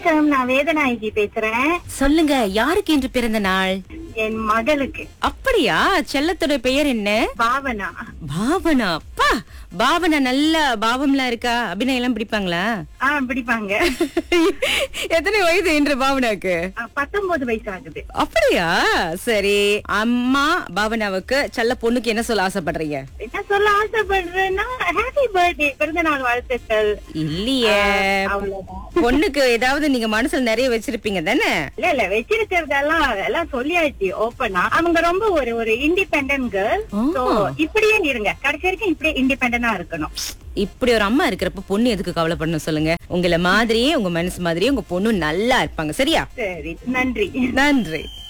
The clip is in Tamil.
வணக்கம், நான் வேதநாயகி பேசுறேன். சொல்லுங்க, யாருக்கு இன்று பிறந்த நாள்? என் மகளுக்கு. அப்படியா? செல்லத்தோட பெயர் என்ன? பாவனா. பாவனா. பா, பாவனா நல்ல பாவம்லாம் இருக்கா? அபிநயம் எல்லாம் பிடிப்பாங்களா? பிடிப்பாங்க. எத்தனை வயது என்று பாவனாக்கு? 19 வயசு ஆகுது. அப்படியா? சரி, அம்மா பாவனாவுக்கு செல்ல பொண்ணுக்கு என்ன சொல்ல ஆசைப்படுறீங்க? என்ன சொல்ல ஆசைப்படுறேன்னா, ஹாப்பி பர்த்டே, பிறந்த நாள் வாழ்த்துக்கள். இல்லையே, அவ்வளவுதான். பொண்ணுக்கு ஏதாவது நீங்க மனசுல நிறைய வச்சிருப்பீங்க தானே? இல்ல வச்சிருக்கிறதெல்லாம் எல்லாம் சொல்லியாச்சு ஓப்பனா. அவங்க ரொம்ப ஒரு இண்டிபெண்டன்ட் கேர்ள். இப்படியே இருங்க, கடைசி வரைக்கும் இப்படியே இண்டிபெண்டனா இருக்கணும். இப்படி ஒரு அம்மா இருக்கிறப்ப பொண்ணு எதுக்கு கவலைப்படணும் சொல்லுங்க? உங்களை மாதிரியே, உங்க மனசு மாதிரியே உங்க பொண்ணு நல்லா இருப்பாங்க. சரியா? சரி, நன்றி. நன்றி.